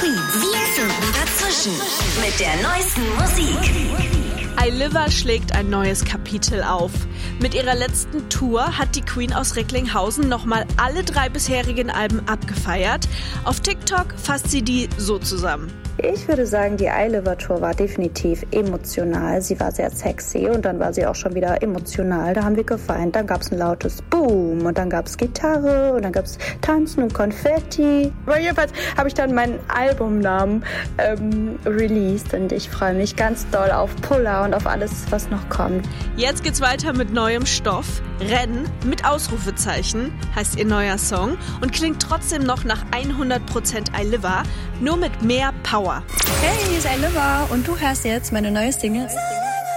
Queen. Wir finden dazwischen mit der neuesten Musik. iLiver schlägt ein neues Kapitel auf. Mit ihrer letzten Tour hat die Queen aus Recklinghausen nochmal alle 3 bisherigen Alben abgefeiert. Auf TikTok fasst sie die so zusammen. Ich würde sagen, die iLiver-Tour war definitiv emotional. Sie war sehr sexy und dann war sie auch schon wieder emotional. Da haben wir geweint. Dann gab es ein lautes Boom und dann gab es Gitarre und dann gab es Tanzen und Konfetti. Aber jedenfalls habe ich dann meinen Albumnamen released und ich freue mich ganz doll auf Pulla und auf alles, was noch kommt. Jetzt geht's weiter mit neuem Stoff. Rennen mit Ausrufezeichen heißt ihr neuer Song und klingt trotzdem noch nach 100% iLiver, nur mit mehr Power. Hey, hier ist iLiver und du hörst jetzt meine neue Single.